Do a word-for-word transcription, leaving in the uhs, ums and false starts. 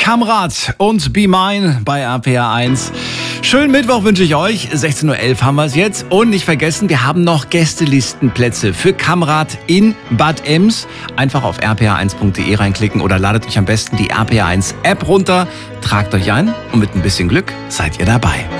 Kamrat und Be Mine bei R P R eins. Schönen Mittwoch wünsche ich euch. sechzehn Uhr elf haben wir es jetzt. Und nicht vergessen, wir haben noch Gästelistenplätze für Kamrat in Bad Ems. Einfach auf r p r eins punkt d e reinklicken oder ladet euch am besten die R P R eins App runter. Tragt euch ein und mit ein bisschen Glück seid ihr dabei.